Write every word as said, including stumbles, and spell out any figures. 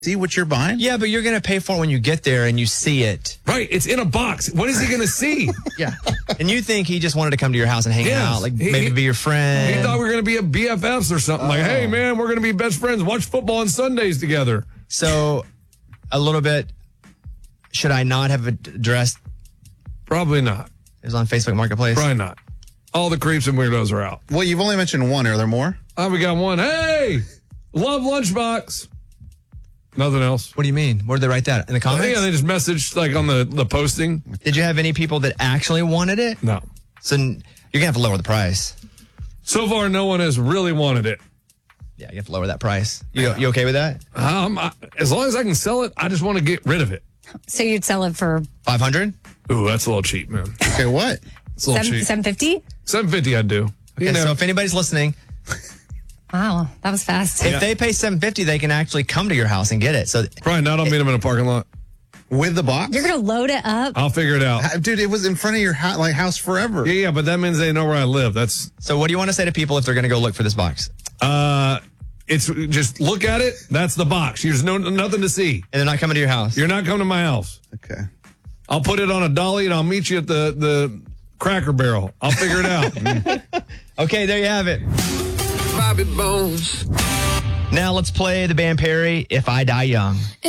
see what you're buying? Yeah, but you're going to pay for it when you get there and you see it. Right. It's in a box. What is he going to see? Yeah. And you think he just wanted to come to your house and hang Yes. out, like He- maybe be your friend. He thought we were going to be a B F Fs or something. Like, hey, man, we're going to be best friends. Watch football on Sundays together. So, a little bit, should I not have addressed Probably not. it was on Facebook Marketplace? Probably not. All the creeps and weirdos are out. Well, you've only mentioned one. Are there more? Oh, we got one. Hey, love Lunchbox. Nothing else. What do you mean? Where did they write that? In the comments? Yeah, they just messaged like on the, the posting. Did you have any people that actually wanted it? No. So, you're going to have to lower the price. So far, no one has really wanted it. Yeah, you have to lower that price. You, you okay with that? Um, I, as long as I can sell it, I just want to get rid of it. So you'd sell it for five hundred? Ooh, that's a little cheap, man. Okay, what? It's a little seven cheap. seven fifty? seven fifty I'd do. Okay, You know, so if anybody's listening, Wow, that was fast. if they pay seven fifty, they can actually come to your house and get it. So probably not. I'll meet them in a parking lot. With the box? You're gonna load it up. I'll figure it out. Ha- Dude, it was in front of your house, like house forever. Yeah, yeah, but that means they know where I live. That's So what do you want to say to people if they're going to go look for this box? uh, it's just look at it. That's the box. There's no nothing to see. And they're not coming to your house? You're not coming to my house. Okay. I'll put it on a dolly and I'll meet you at the the Cracker Barrel. I'll figure it out. Okay, there you have it. Bobby Bones. Now let's play the band Perry, If I Die Young.